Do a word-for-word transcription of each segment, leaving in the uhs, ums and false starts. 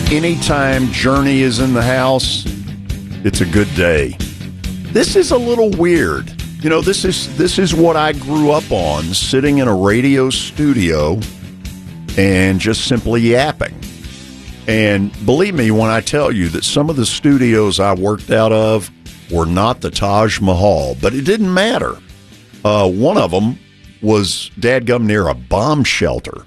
Anytime Journey is in the house, it's a good day. This is a little weird. You know, this is this is what I grew up on, sitting in a radio studio and just simply yapping. And believe me when I tell you that some of the studios I worked out of were not the Taj Mahal, but it didn't matter. Uh, one of them was dadgum near a bomb shelter.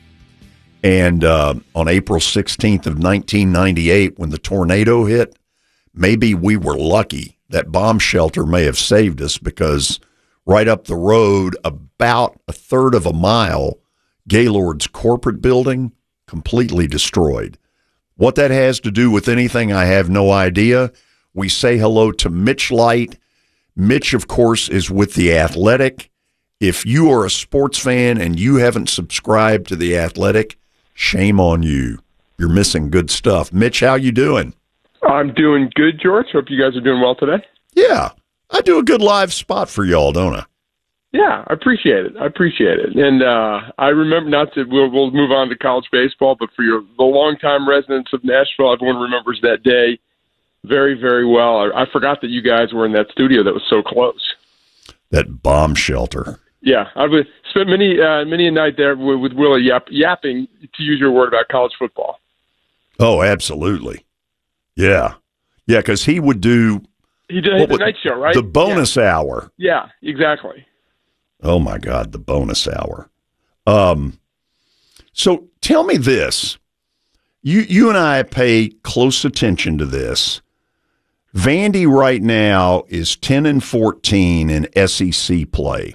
And uh, on April sixteenth of nineteen ninety-eight, when the tornado hit, maybe we were lucky. That bomb shelter may have saved us, because right up the road, about a third of a mile, Gaylord's corporate building, completely destroyed. What that has to do with anything, I have no idea. We say hello to Mitch Light. Mitch, of course, is with The Athletic. If you are a sports fan and you haven't subscribed to The Athletic, shame on you. You're missing good stuff. Mitch, how you doing? I'm doing good, George. Hope you guys are doing well today. Yeah. I do a good live spot for y'all, don't I? Yeah, I appreciate it. I appreciate it. And uh, I remember, not to, we'll, we'll move on to college baseball, but for your the longtime residents of Nashville, everyone remembers that day very, very well. I, I forgot that you guys were in that studio that was so close. That bomb shelter. Yeah, I've spent many uh, many a night there with, with Willie yap, yapping, to use your word, about college football. Oh, absolutely. Yeah. Yeah, because he would do... He did the night show, right? The bonus yeah. hour. Yeah, exactly. Oh, my God, the bonus hour. Um, so tell me this. You you and I pay close attention to this. Vandy right now is ten and fourteen in S E C play.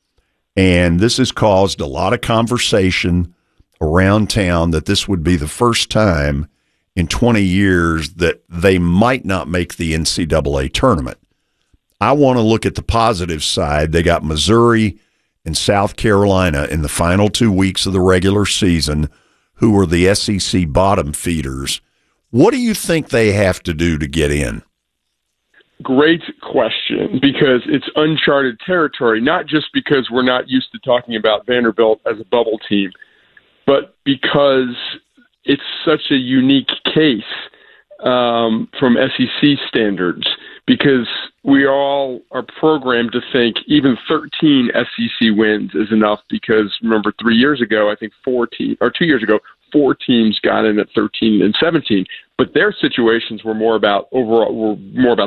And this has caused a lot of conversation around town that this would be the first time in twenty years that they might not make the N C double A tournament. I want to look at the positive side. They got Missouri and South Carolina in the final two weeks of the regular season, who are the S E C bottom feeders. What do you think they have to do to get in? Great question, because it's uncharted territory, not just because we're not used to talking about Vanderbilt as a bubble team, but because it's such a unique case um, from S E C standards, because we all are programmed to think even thirteen S E C wins is enough, because remember three years ago, I think four teams, or two years ago, four teams got in at thirteen and seventeen, but their situations were more about overall, were more about